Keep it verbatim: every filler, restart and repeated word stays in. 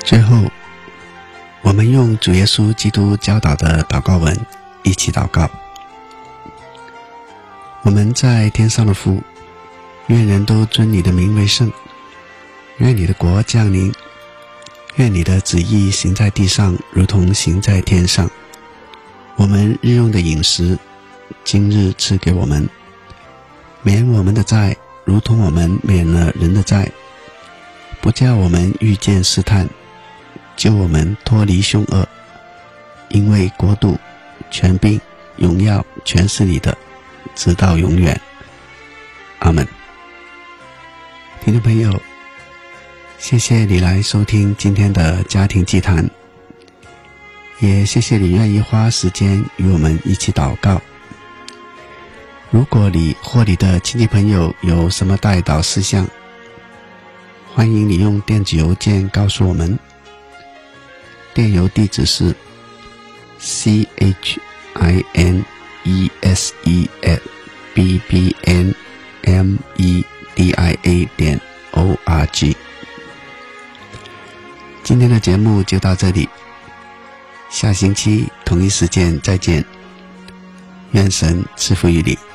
最后，我们用主耶稣基督教导的祷告文一起祷告。我们在天上的父，愿人都尊你的名为圣，愿你的国降临，愿你的旨意行在地上，如同行在天上。我们日用的饮食，今日赐给我们，免我们的债，如同我们免了人的债，不叫我们遇见试探，救我们脱离凶恶。因为国度、权柄、荣耀全是你的，直到永远。阿们。听众朋友，谢谢你来收听今天的家庭祭坛，也谢谢你愿意花时间与我们一起祷告。如果你或你的亲戚朋友有什么代祷事项，欢迎你用电子邮件告诉我们，电邮地址是 c h i n e s e at b b n m e d i a 点 o r g。 今天的节目就到这里，下星期同一时间再见，愿神赐福于你。